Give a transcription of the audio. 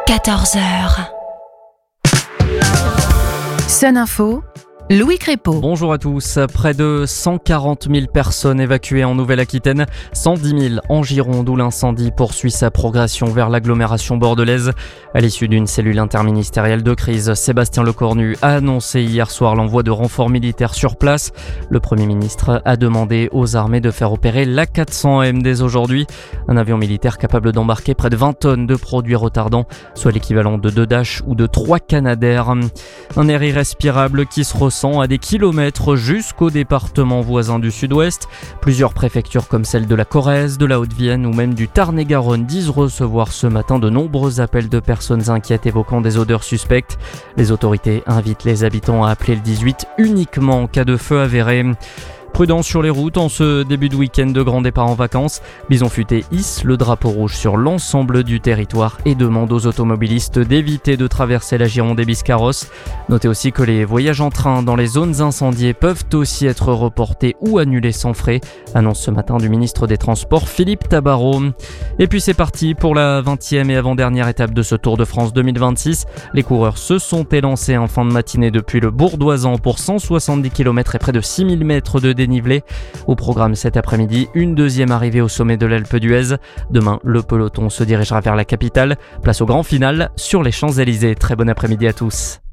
14h. Sun Info, Louis Crépeau. Bonjour à tous. Près de 140 000 personnes évacuées en Nouvelle-Aquitaine, 110 000 en Gironde où l'incendie poursuit sa progression vers l'agglomération bordelaise. À l'issue d'une cellule interministérielle de crise, Sébastien Lecornu a annoncé hier soir l'envoi de renforts militaires sur place. Le Premier ministre a demandé aux armées de faire opérer l'A400M dès aujourd'hui, un avion militaire capable d'embarquer près de 20 tonnes de produits retardants, soit l'équivalent de 2 Dash ou de 3 Canadair. Un air irrespirable qui se ressent à des kilomètres jusqu'au département voisin du sud-ouest. Plusieurs préfectures comme celle de la Corrèze, de la Haute-Vienne ou même du Tarn-et-Garonne disent recevoir ce matin de nombreux appels de personnes inquiètes évoquant des odeurs suspectes. Les autorités invitent les habitants à appeler le 18 uniquement en cas de feu avéré. Prudence sur les routes en ce début de week-end de grand départ en vacances. Bison Futé hisse le drapeau rouge sur l'ensemble du territoire et demande aux automobilistes d'éviter de traverser la Gironde et Biscarrosse. Notez aussi que les voyages en train dans les zones incendiées peuvent aussi être reportés ou annulés sans frais, annonce ce matin du ministre des Transports Philippe Tabarot. Et puis c'est parti pour la 20e et avant-dernière étape de ce Tour de France 2026. Les coureurs se sont élancés en fin de matinée depuis le Bourdoisan pour 170 km et près de 6000 mètres de dénivelé. Au programme cet après-midi, une deuxième arrivée au sommet de l'Alpe d'Huez. Demain, le peloton se dirigera vers la capitale. Place au grand final sur les Champs-Élysées. Très bon après-midi à tous.